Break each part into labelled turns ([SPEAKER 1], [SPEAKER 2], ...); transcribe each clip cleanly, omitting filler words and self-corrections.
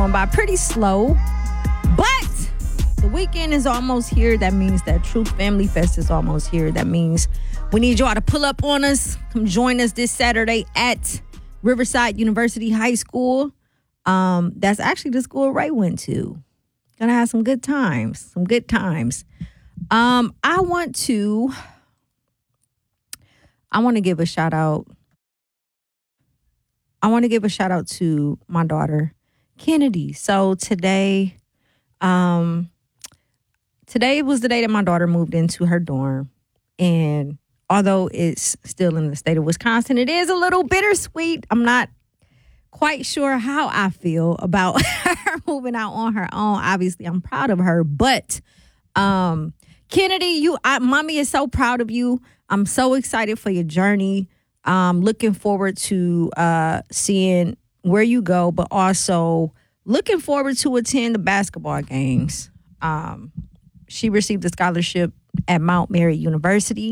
[SPEAKER 1] going by pretty slow. But the weekend is almost here. That means that Truth Family Fest is almost here. That means we need y'all to pull up on us. Come join us this Saturday at Riverside University High School. That's actually the school Ray went to. Gonna have some good times. I want to give a shout out. I want to give a shout out to my daughter, Kennedy. So today was the day that my daughter moved into her dorm. And although it's still in the state of Wisconsin, it is a little bittersweet. I'm not quite sure how I feel about her moving out on her own. Obviously, I'm proud of her. But Kennedy, mommy is so proud of you. I'm so excited for your journey. Looking forward to seeing where you go, but also looking forward to attend the basketball games. She received a scholarship at Mount Mary University.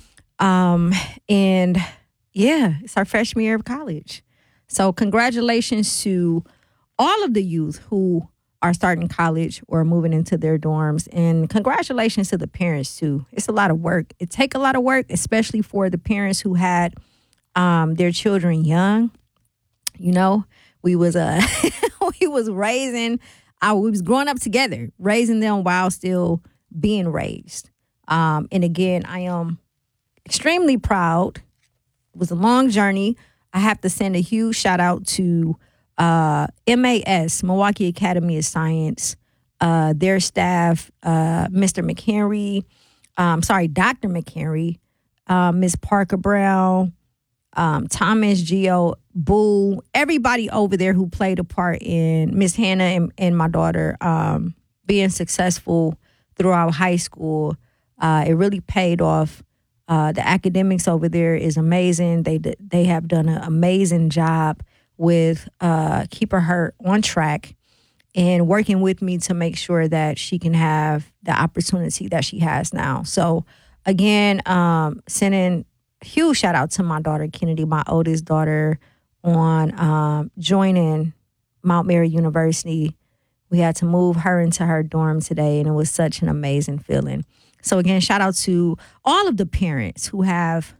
[SPEAKER 1] And yeah, it's her freshman year of college. So congratulations to all of the youth who are starting college or moving into their dorms. And congratulations to the parents too. It's a lot of work. It takes a lot of work, especially for the parents who had their children young. You know, we was we was growing up together, raising them while still being raised. And again, I am extremely proud. It was a long journey. I have to send a huge shout out to MAS, Milwaukee Academy of Science, their staff, Mr. McHenry, Dr. McHenry, Ms. Parker Brown, Thomas, Geo, Boo, everybody over there who played a part in Miss Hannah and my daughter being successful throughout high school. It really paid off. The academics over there is amazing. They have done an amazing job with keeping her on track and working with me to make sure that she can have the opportunity that she has now. So again, sending a huge shout out to my daughter, Kennedy, my oldest daughter, on joining Mount Mary University. We had to move her into her dorm today, and it was such an amazing feeling. So again, shout out to all of the parents who have,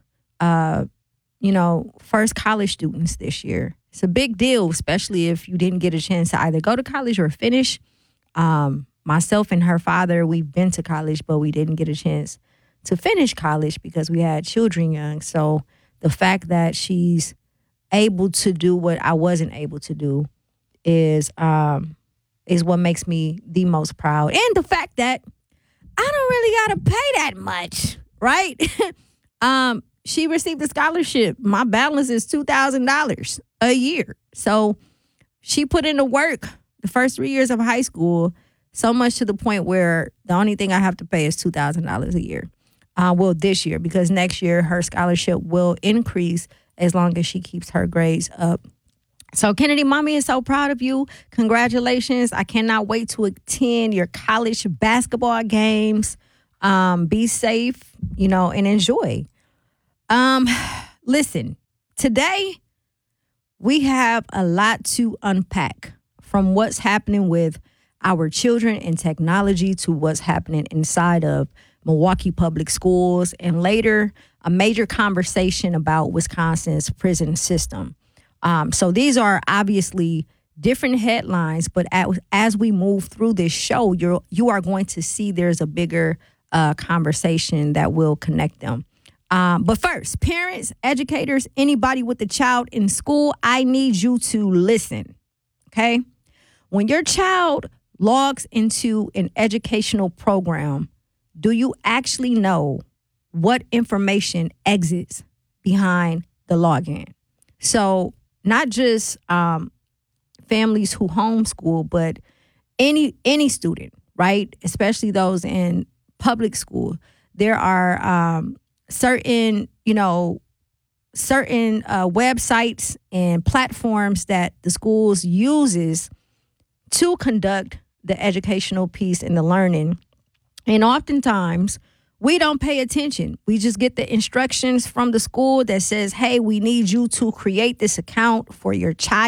[SPEAKER 1] first college students this year. It's a big deal, especially if you didn't get a chance to either go to college or finish. Myself and her father, we've been to college, but we didn't get a chance to finish college because we had children young. So the fact that she's able to do what I wasn't able to do is what makes me the most proud. And the fact that I don't really got to pay that much, right? She received a scholarship. My balance is $2,000 a year. So she put in the work the first 3 years of high school, so much to the point where the only thing I have to pay is $2,000 a year. This year, because next year her scholarship will increase as long as she keeps her grades up. So Kennedy, mommy is so proud of you. Congratulations. I cannot wait to attend your college basketball games. Be safe, and enjoy. Listen, today we have a lot to unpack, from what's happening with our children and technology to what's happening inside of Milwaukee Public Schools, and later a major conversation about Wisconsin's prison system. So these are obviously different headlines, but as we move through this show, you are going to see there's a bigger conversation that will connect them. But first, parents, educators, anybody with a child in school, I need you to listen, okay? When your child logs into an educational program, do you actually know what information exits behind the login? So not just families who homeschool, but any student, right? Especially those in public school. There are certain websites and platforms that the schools uses to conduct the educational piece and the learning. And oftentimes we don't pay attention. We just get the instructions from the school that says, hey, we need you to create this account for your child.